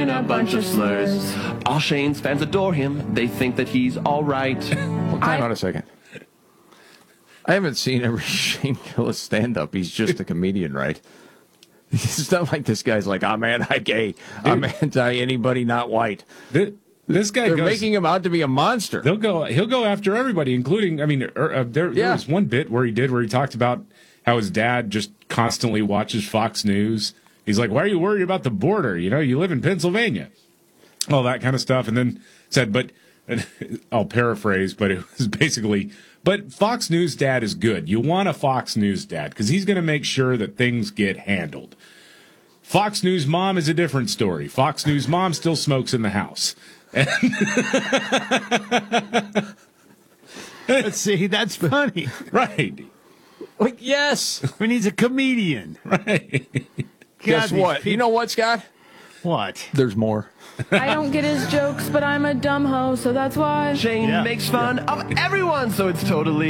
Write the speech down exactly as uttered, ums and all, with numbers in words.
a bunch of slurs. All Shane's fans adore him. They think that he's all right. Well, time out a second. I haven't seen every Shane Gillis stand-up. He's just a comedian, right? It's not like this guy's like, I'm anti-gay. I'm anti-anybody not white. This, this guy They're goes, making him out to be a monster. They'll go. He'll go after everybody, including. I mean, er, uh, there, there Yeah. was one bit where he did where he talked about how his dad just constantly watches Fox News. He's like, "Why are you worried about the border? You know, you live in Pennsylvania." All that kind of stuff, and then said, "But." And I'll paraphrase, but it was basically, but Fox News dad is good. You want a Fox News dad because he's going to make sure that things get handled. Fox News mom is a different story. Fox News mom still smokes in the house. Let's see, that's funny. Right. Like, yes. When he's a comedian. Right. Guess God, what? these You know what, Scott? What? There's more. I don't get his jokes, but I'm a dumb hoe, so that's why. Shane Yeah. makes fun of everyone, so it's totally